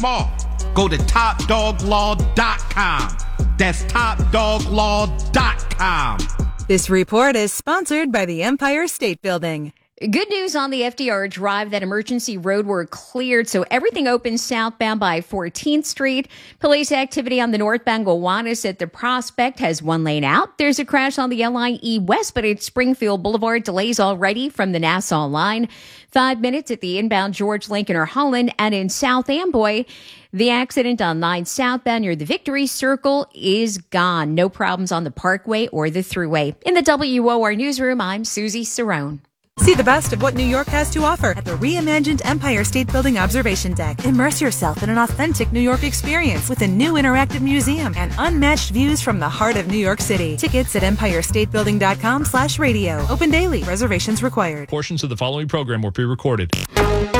small. Go to TopDogLaw.com. That's TopDogLaw.com. This report is sponsored by the Empire State Building. Good news on the FDR Drive. That emergency road work cleared, so everything opens southbound by 14th Street. Police activity on the northbound Gowanus at the Prospect has one lane out. There's a crash on the LIE West, but it's Springfield Boulevard. Delays already from the Nassau line. 5 minutes at the inbound George Lincoln or Holland. And in South Amboy, the accident on 9 southbound near the Victory Circle is gone. No problems on the Parkway or the Thruway. In the WOR Newsroom, I'm Susie Cerrone. See the best of what New York has to offer at the reimagined Empire State Building Observation Deck. Immerse yourself in an authentic New York experience with a new interactive museum and unmatched views from the heart of New York City. Tickets at empirestatebuilding.com/radio. Open daily. Reservations required. Portions of the following program were pre-recorded.